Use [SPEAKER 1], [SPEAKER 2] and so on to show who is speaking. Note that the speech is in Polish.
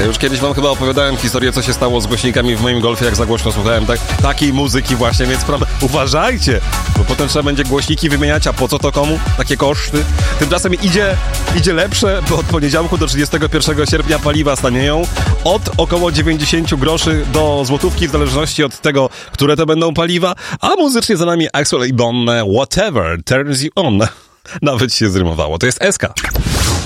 [SPEAKER 1] Już kiedyś wam chyba opowiadałem historię, co się stało z głośnikami w moim Golfie, jak za głośno słuchałem takiej muzyki właśnie, więc uważajcie, bo potem trzeba będzie głośniki wymieniać, a po co to komu? Takie koszty. Tymczasem idzie lepsze, bo od poniedziałku do 31 sierpnia paliwa stanieją od około 90 groszy do złotówki, w zależności od tego, które to będą paliwa, a muzycznie za nami Axwell i Bonne, Whatever Turns You On. Nawet się zrymowało. To jest SK.